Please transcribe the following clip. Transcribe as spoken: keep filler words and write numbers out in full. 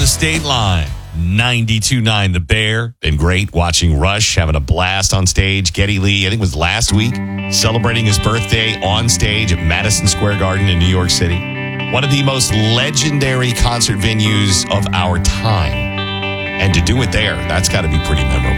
the state line. ninety-two point nine The Bear. Been great watching Rush, having a blast on stage. Geddy Lee, I think it was last week, celebrating his birthday on stage at Madison Square Garden in New York City. One of the most legendary concert venues of our time. And to do it there, that's got to be pretty memorable.